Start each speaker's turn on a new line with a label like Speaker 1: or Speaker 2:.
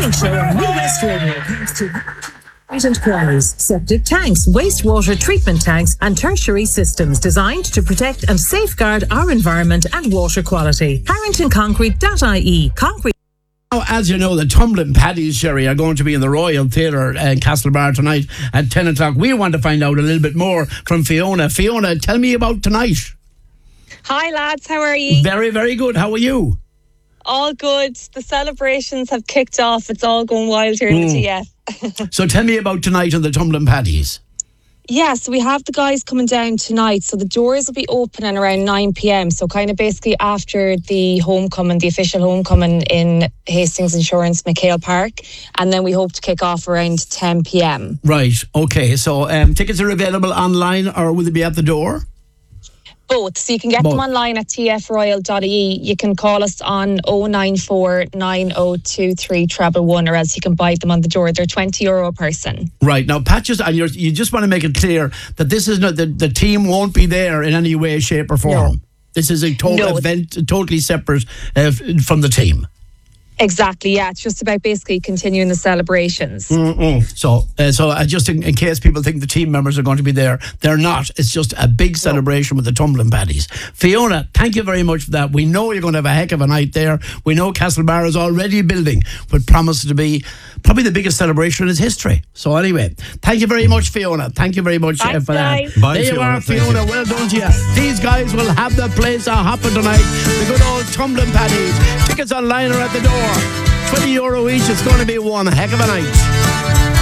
Speaker 1: morning show on New West Radio. Thanks to Quarries, septic tanks, wastewater treatment tanks and tertiary systems designed to protect and safeguard our environment and water quality. HarringtonConcrete.ie. Concrete.
Speaker 2: Now, as you know, the Tumbling Paddies, Sherry, are going to be in the Royal Theatre in Castlebar tonight at 10 o'clock. We want to find out a little bit more from Fiona. Fiona, tell me about tonight.
Speaker 3: Hi lads, how are you?
Speaker 2: Very, very good. How are you?
Speaker 3: All good. The celebrations have kicked off. It's all going wild here in the TF.
Speaker 2: So tell me about tonight and the Tumbling Paddies.
Speaker 3: Yes, we have the guys coming down tonight. So the doors will be opening around 9 p.m. So kind of basically after the homecoming, the official homecoming in Hastings Insurance McHale Park. And then we hope to kick off around 10 p.m.
Speaker 2: Right, okay. So tickets are available online or will they be at the door?
Speaker 3: Both. So you can get them online at tfroyal.ie. You can call us on 094 9023 111 or else you can buy them on the door. They're €20 a person.
Speaker 2: Right. Now, Patches, and you just want to make it clear that this is not the team won't be there in any way, shape or form.
Speaker 3: No.
Speaker 2: This is a total event, totally separate from the team.
Speaker 3: Exactly, yeah. It's just about basically continuing the celebrations.
Speaker 2: So just in case people think the team members are going to be there, they're not. It's just a big celebration with the Tumbling Paddies. Fiona, thank you very much for that. We know you're going to have a heck of a night there. We know Castlebar is already building what promises to be probably the biggest celebration in its history. So anyway, thank you very much, Fiona. Thank you very much for that.
Speaker 4: Bye,
Speaker 2: there you
Speaker 4: Fiona.
Speaker 2: are, Fiona. Well done to you. These guys will have the place a hopping tonight. The good old Tumbling Paddies. Tickets online are at the door. €20 each. It's going to be one heck of a night.